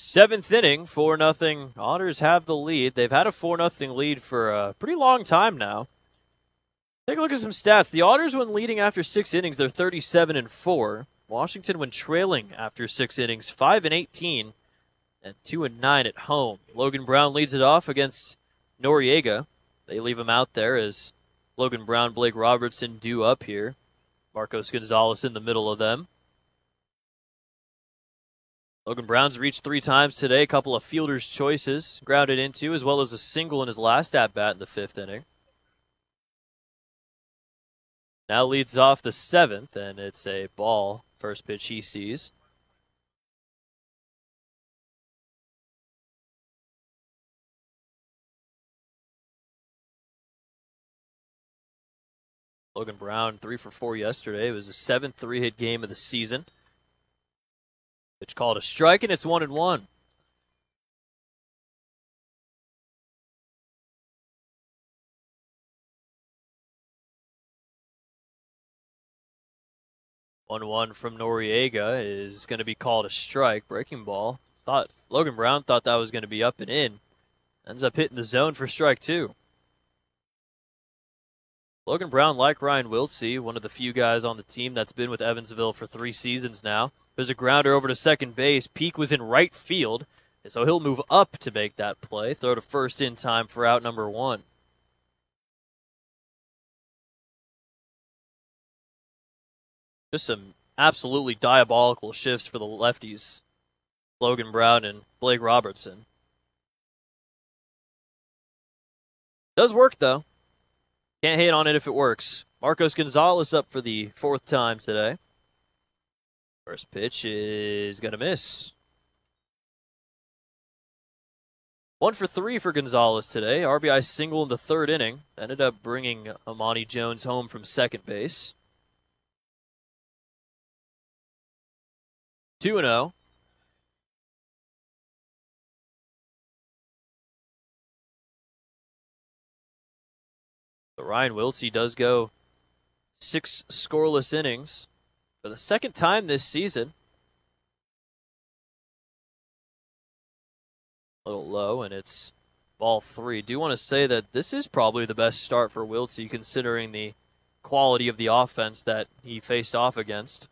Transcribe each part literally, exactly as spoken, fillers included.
Seventh inning, four nothing. Otters have the lead. They've had a four nothing lead for a pretty long time now. Take a look at some stats. The Otters, when leading after six innings, they're thirty-seven and four. Washington, when trailing after six innings, five and eighteen, and two and nine at home. Logan Brown leads it off against Noriega. They leave him out there as Logan Brown, Blake Robertson due up here. Marcos Gonzalez in the middle of them. Logan Brown's reached three times today, a couple of fielder's choices grounded into, as well as a single in his last at-bat in the fifth inning. Now leads off the seventh, and it's a ball. First pitch he sees. Logan Brown, three for four yesterday. It was his seventh three-hit game of the season. Pitch called a strike, and it's one and one. one one from Noriega is going to be called a strike. Breaking ball. Thought Logan Brown thought that was going to be up and in. Ends up hitting the zone for strike two. Logan Brown, like Ryan Wiltse, one of the few guys on the team that's been with Evansville for three seasons now. There's a grounder over to second base. Peak was in right field, so he'll move up to make that play. Throw to first in time for out number one. Just some absolutely diabolical shifts for the lefties, Logan Brown and Blake Robertson. Does work, though. Can't hate on it if it works. Marcos Gonzalez up for the fourth time today. First pitch is going to miss. One for three for Gonzalez today. R B I single in the third inning. Ended up bringing Amani Jones home from second base. two and oh. But Ryan Wiltse does go six scoreless innings for the second time this season. A little low, and it's ball three. Do want to say that this is probably the best start for Wiltse, considering the quality of the offense that he faced off against.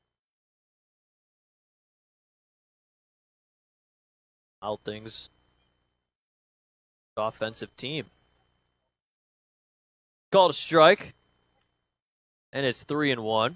Out things. Offensive team. Called a strike, and it's three and one.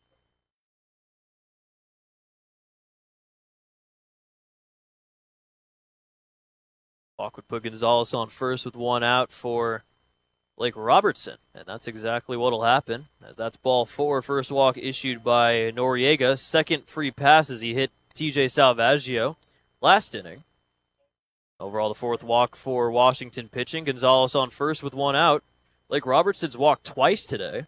Walk would put Gonzalez on first with one out for Blake Robertson, and that's exactly what'll happen, as that's ball four. First walk issued by Noriega. Second free pass as he hit T J Salvaggio last inning. Overall, the fourth walk for Washington pitching. Gonzalez on first with one out. Blake Robertson's walked twice today.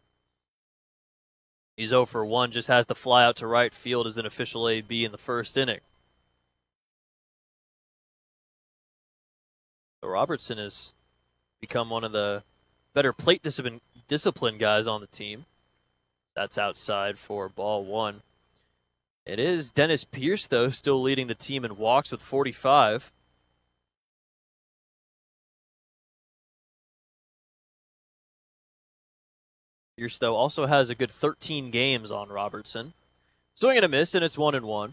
He's oh for one, just has the fly out to right field as an official A B in the first inning. So Robertson has become one of the better plate discipline, discipline guys on the team. That's outside for ball one. It is Dennis Pierce, though, still leading the team in walks with forty-five. Pierce, though, also has a good thirteen games on Robertson. Swing and a miss, and it's one and one.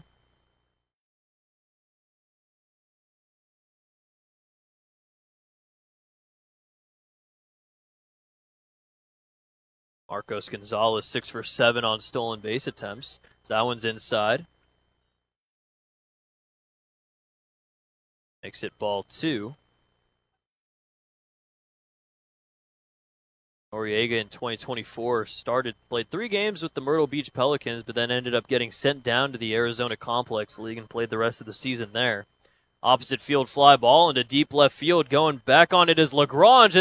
Marcos Gonzalez, six for seven on stolen base attempts. That one's inside. Makes it ball two. Noriega in twenty twenty-four started, played three games with the Myrtle Beach Pelicans, but then ended up getting sent down to the Arizona Complex League and played the rest of the season there. Opposite field fly ball into deep left field. Going back on it is Lagrange.